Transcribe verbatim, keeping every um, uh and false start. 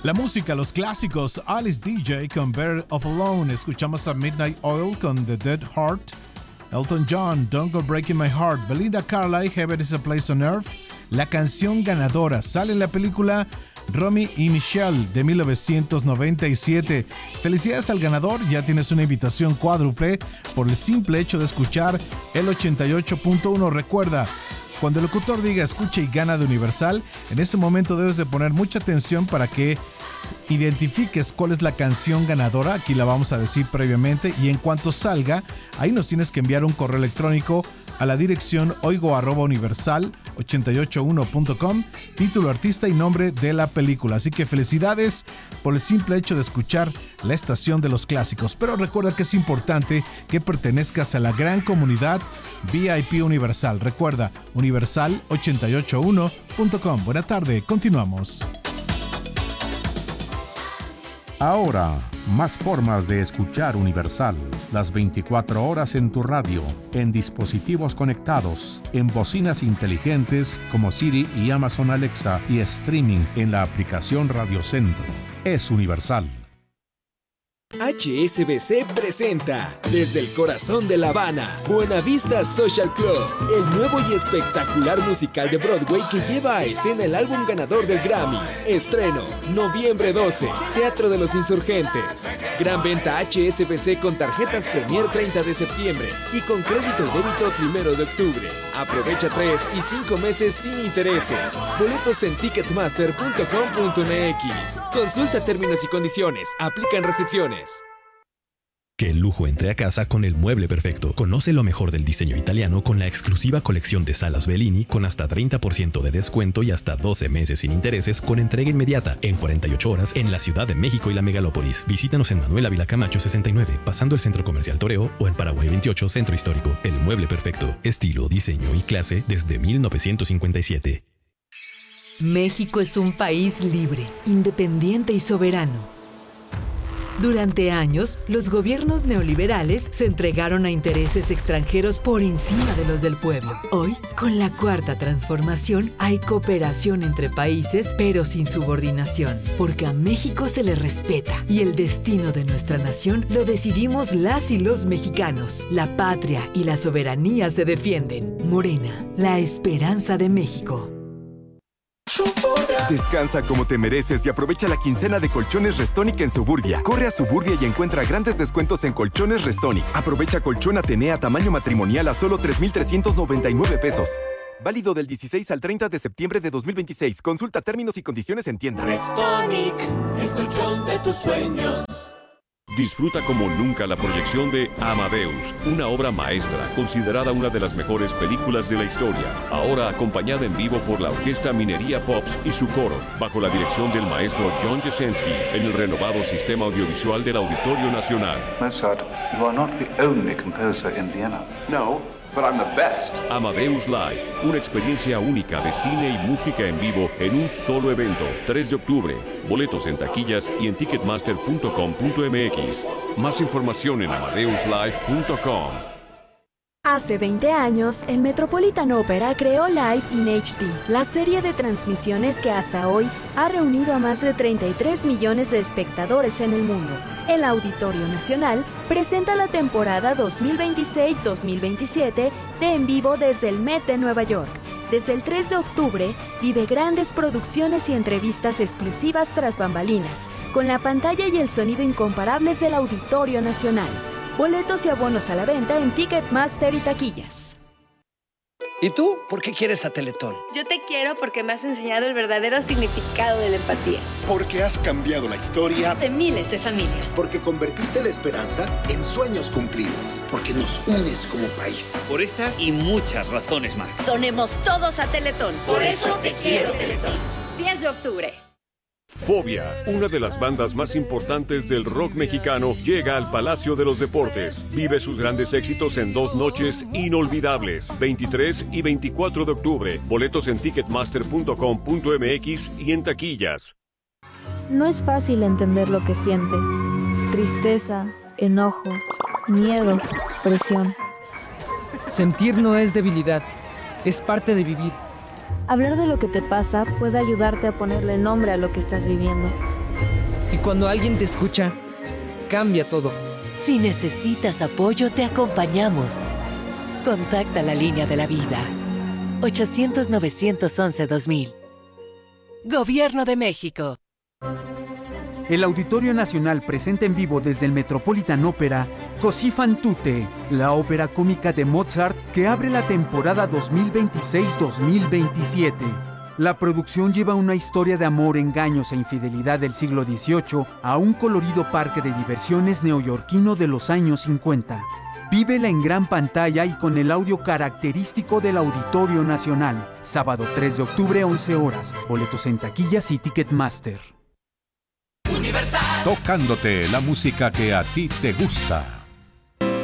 La música, los clásicos, Alice D J con Better Off Alone. Escuchamos a Midnight Oil con The Dead Heart. Elton John, Don't Go Breaking My Heart. Belinda Carlisle, Heaven is a Place on Earth. La canción ganadora sale en la película Romy y Michelle de mil novecientos noventa y siete. Felicidades al ganador, ya tienes una invitación cuádruple por el simple hecho de escuchar el ochenta y ocho punto uno. Recuerda, cuando el locutor diga escucha y gana de Universal, en ese momento debes de poner mucha atención para que identifiques cuál es la canción ganadora. Aquí la vamos a decir previamente y en cuanto salga, ahí nos tienes que enviar un correo electrónico a la dirección oigo arroba universal ochenta y ocho uno punto com, título, artista y nombre de la película. Así que felicidades por el simple hecho de escuchar la estación de los clásicos. Pero recuerda que es importante que pertenezcas a la gran comunidad V I P Universal. Recuerda, universal ochenta y ocho uno punto com. Buena tarde, continuamos. Ahora, más formas de escuchar Universal. Las veinticuatro horas en tu radio, en dispositivos conectados, en bocinas inteligentes como Siri y Amazon Alexa y streaming en la aplicación Radio Centro. Es Universal. H S B C presenta desde el corazón de La Habana, Buena Vista Social Club, el nuevo y espectacular musical de Broadway que lleva a escena el álbum ganador del Grammy. Estreno, noviembre doce, Teatro de los Insurgentes. Gran venta H S B C con tarjetas Premier treinta de septiembre y con crédito y débito primero de octubre. Aprovecha tres y cinco meses sin intereses. Boletos en ticketmaster punto com punto m x. Consulta términos y condiciones. Aplican restricciones. Que el lujo entre a casa con el mueble perfecto. Conoce lo mejor del diseño italiano con la exclusiva colección de salas Bellini con hasta treinta por ciento de descuento y hasta doce meses sin intereses con entrega inmediata en cuarenta y ocho horas en la Ciudad de México y la Megalópolis. Visítanos en Manuel Ávila Camacho sesenta y nueve, pasando el Centro Comercial Toreo, o en Paraguay veintiocho, Centro Histórico. El mueble perfecto. Estilo, diseño y clase desde mil novecientos cincuenta y siete. México es un país libre, independiente y soberano. Durante años, los gobiernos neoliberales se entregaron a intereses extranjeros por encima de los del pueblo. Hoy, con la Cuarta Transformación, hay cooperación entre países, pero sin subordinación, porque a México se le respeta y el destino de nuestra nación lo decidimos las y los mexicanos. La patria y la soberanía se defienden. Morena, la esperanza de México. Descansa como te mereces y aprovecha la quincena de Colchones Restonic en Suburbia. Corre a Suburbia y encuentra grandes descuentos en Colchones Restonic. Aprovecha colchón Atenea tamaño matrimonial a solo tres mil trescientos noventa y nueve pesos. Válido del dieciséis al treinta de septiembre de dos mil veintiséis. Consulta términos y condiciones en tienda. Restonic, el colchón de tus sueños. Disfruta como nunca la proyección de Amadeus, una obra maestra considerada una de las mejores películas de la historia, ahora acompañada en vivo por la Orquesta Minería Pops y su coro, bajo la dirección del maestro John Jasenski, en el renovado sistema audiovisual del Auditorio Nacional. Mozart, you are not the only composer in Vienna. No, but I'm the best. Amadeus Live, una experiencia única de cine y música en vivo en un solo evento. tres de octubre. Boletos en taquillas y en ticketmaster punto com punto m x. Más información en amadeus live punto com. Hace veinte años, el Metropolitan Opera creó Live in H D, la serie de transmisiones que hasta hoy ha reunido a más de treinta y tres millones de espectadores en el mundo. El Auditorio Nacional presenta la temporada dos mil veintiséis dos mil veintisiete de En Vivo desde el Met de Nueva York. Desde el tres de octubre, vive grandes producciones y entrevistas exclusivas tras bambalinas, con la pantalla y el sonido incomparables del Auditorio Nacional. Boletos y abonos a la venta en Ticketmaster y taquillas. ¿Y tú? ¿Por qué quieres a Teletón? Yo te quiero porque me has enseñado el verdadero significado de la empatía. Porque has cambiado la historia de miles de familias. Porque convertiste la esperanza en sueños cumplidos. Porque nos unes como país. Por estas y muchas razones más. Donemos todos a Teletón. Por eso te quiero, Teletón. diez de octubre. Fobia, una de las bandas más importantes del rock mexicano, llega al Palacio de los Deportes. Vive sus grandes éxitos en dos noches inolvidables, veintitrés y veinticuatro de octubre. Boletos en ticketmaster punto com punto m x y en taquillas. No es fácil entender lo que sientes. Tristeza, enojo, miedo, presión. Sentir no es debilidad, es parte de vivir. Hablar de lo que te pasa puede ayudarte a ponerle nombre a lo que estás viviendo. Y cuando alguien te escucha, cambia todo. Si necesitas apoyo, te acompañamos. Contacta la línea de la vida. ochocientos, novecientos once, dos mil. Gobierno de México. El Auditorio Nacional presenta en vivo desde el Metropolitan Opera Così fan tutte, la ópera cómica de Mozart que abre la temporada dos mil veintiséis dos mil veintisiete. La producción lleva una historia de amor, engaños e infidelidad del siglo dieciocho a un colorido parque de diversiones neoyorquino de los años cincuenta. Vívela en gran pantalla y con el audio característico del Auditorio Nacional. Sábado tres de octubre, once horas. Boletos en taquillas y Ticketmaster. Tocándote la música que a ti te gusta.